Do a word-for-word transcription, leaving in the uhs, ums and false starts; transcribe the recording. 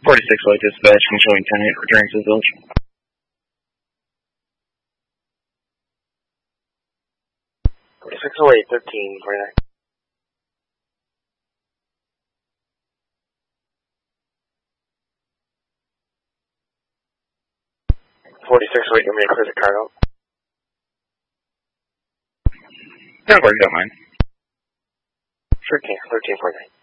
forty-six Light Dispatch, controlling ten eight, returning to the village. forty-six oh eight, thirteen, forty-nine. forty-six oh eight, you may clear the cargo. No, of course, don't mind. Sure can, thirteen forty-nine.